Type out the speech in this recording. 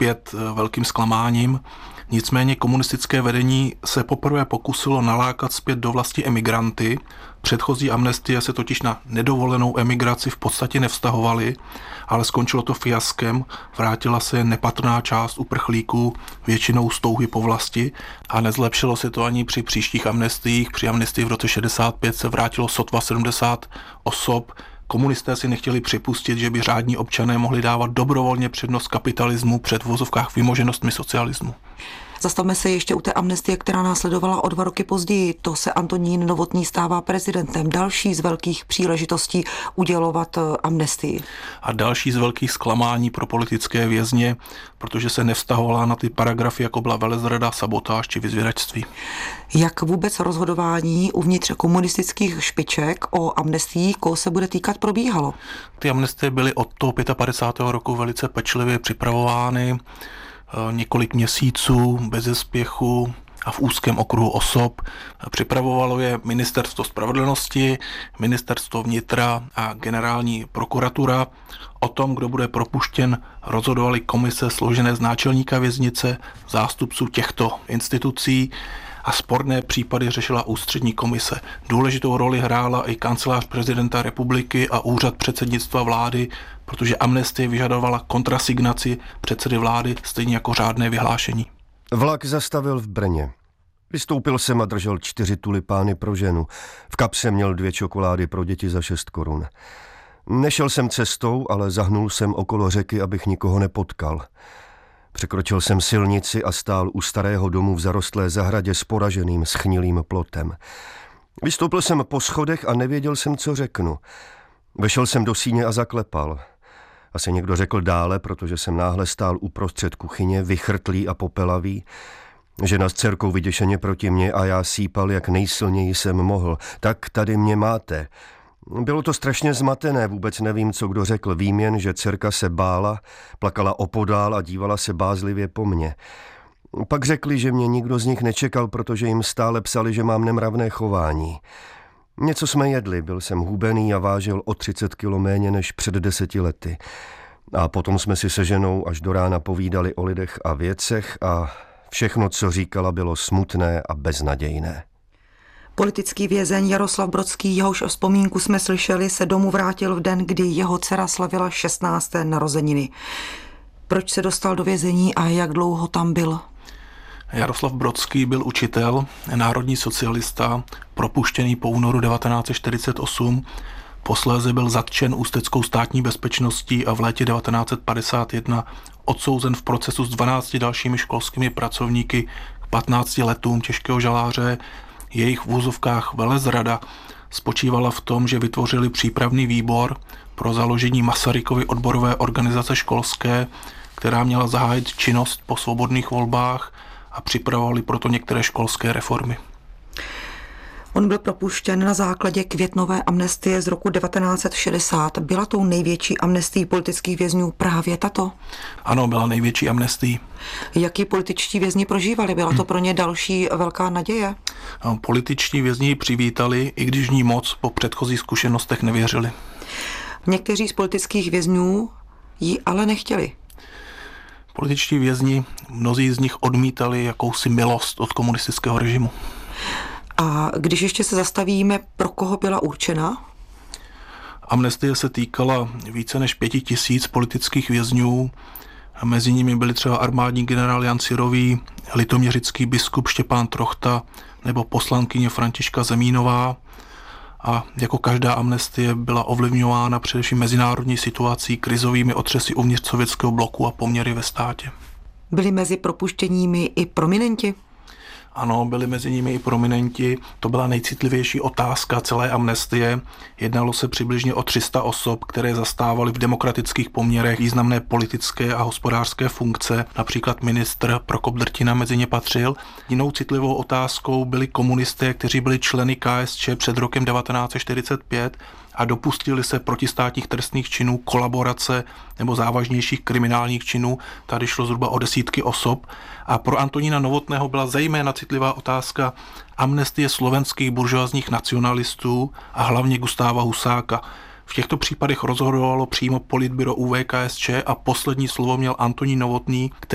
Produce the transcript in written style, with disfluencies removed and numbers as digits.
opět velkým zklamáním. Nicméně komunistické vedení se poprvé pokusilo nalákat zpět do vlasti emigranty. Předchozí amnestie se totiž na nedovolenou emigraci v podstatě nevztahovaly, ale skončilo to fiaskem, vrátila se nepatrná část uprchlíků, většinou z touhy po vlasti, a nezlepšilo se to ani při příštích amnestiích. Při amnestii v roce 65 se vrátilo sotva 70 osob. Komunisté si nechtěli připustit, že by řádní občané mohli dávat dobrovolně přednost kapitalismu před v uvozovkách vymoženostmi socialismu. Zastavme se ještě u té amnestie, která následovala o 2 roky později. To se Antonín Novotný stává prezidentem. Další z velkých příležitostí udělovat amnestii. A další z velkých zklamání pro politické vězně, protože se nevztahovala na ty paragrafy, jako byla velezrada, sabotáž či vyzvědačství. Jak vůbec rozhodování uvnitř komunistických špiček o amnestii, koho se bude týkat, probíhalo? Ty amnestie byly od toho 55. roku velice pečlivě připravovány. Několik měsíců bez spěchu a v úzkém okruhu osob. Připravovalo je Ministerstvo spravedlnosti, Ministerstvo vnitra a Generální prokuratura. O tom, kdo bude propuštěn, rozhodovaly komise složené z náčelníka věznice, zástupců těchto institucí, a sporné případy řešila ústřední komise. Důležitou roli hrála i kancelář prezidenta republiky a úřad předsednictva vlády, protože amnestie vyžadovala kontrasignaci předsedy vlády, stejně jako řádné vyhlášení. Vlak zastavil v Brně. Vystoupil jsem a držel 4 tulipány pro ženu. V kapse měl 2 čokolády pro děti za 6 korun. Nešel jsem cestou, ale zahnul jsem okolo řeky, abych nikoho nepotkal. Překročil jsem silnici a stál u starého domu v zarostlé zahradě s poraženým schnilým plotem. Vystoupil jsem po schodech a nevěděl jsem, co řeknu. Vešel jsem do síně a zaklepal. Asi někdo řekl dále, protože jsem náhle stál uprostřed kuchyně, vychrtlý a popelavý. Žena s dcerkou vyděšeně proti mně a já sípal, jak nejsilněji jsem mohl. Tak tady mě máte. Bylo to strašně zmatené, vůbec nevím, co kdo řekl. Vím jen, že dcerka se bála, plakala opodál a dívala se bázlivě po mně. Pak řekli, že mě nikdo z nich nečekal, protože jim stále psali, že mám nemravné chování. Něco jsme jedli, byl jsem hubený a vážil o 30 kilo méně než před 10 lety. A potom jsme si se ženou až do rána povídali o lidech a věcech a všechno, co říkala, bylo smutné a beznadějné. Politický vězeň Jaroslav Brodský, jehož vzpomínku jsme slyšeli, se domů vrátil v den, kdy jeho dcera slavila 16. narozeniny. Proč se dostal do vězení a jak dlouho tam byl? Jaroslav Brodský byl učitel, národní socialista, propuštěný po únoru 1948. Posléze byl zatčen Ústeckou státní bezpečností a v létě 1951 odsouzen v procesu s 12 dalšími školskými pracovníky k 15 letům těžkého žaláře. Jejich v úzovkách velezrada spočívala v tom, že vytvořili přípravný výbor pro založení Masarykovy odborové organizace školské, která měla zahájit činnost po svobodných volbách, a připravovali proto některé školské reformy. On byl propuštěn na základě květnové amnestie z roku 1960. Byla tou největší amnestií politických vězňů právě tato? Ano, byla největší amnestií. Jak ji političtí vězni prožívali? Byla to pro ně další velká naděje? Političtí vězni ji přivítali, i když v ní moc po předchozích zkušenostech nevěřili. Někteří z politických vězňů ji ale nechtěli. Političtí vězni, mnozí z nich odmítali jakousi milost od komunistického režimu. A když ještě se zastavíme, pro koho byla určena? Amnestie se týkala více než 5 000 politických vězňů. Mezi nimi byli třeba armádní generál Jan Syrový, litoměřický biskup Štěpán Trochta nebo poslankyně Františka Zemínová. A jako každá amnestie byla ovlivňována především mezinárodní situací, krizovými otřesy uvnitř sovětského bloku a poměry ve státě. Byli mezi propuštěními i prominenti? Ano, byli mezi nimi i prominenti. To byla nejcitlivější otázka celé amnestie. Jednalo se přibližně o 300 osob, které zastávaly v demokratických poměrech významné politické a hospodářské funkce. Například ministr Prokop Drtina mezi ně patřil. Jinou citlivou otázkou byli komunisté, kteří byli členy KSČ před rokem 1945 a dopustili se protistátních trestných činů, kolaborace nebo závažnějších kriminálních činů. Tady šlo zhruba o desítky osob. A pro Antonína Novotného byla zejména citlivá otázka amnestie slovenských buržoazních nacionalistů a hlavně Gustáva Husáka. V těchto případech rozhodovalo přímo politbyro ÚVKSČ a poslední slovo měl Antonín Novotný,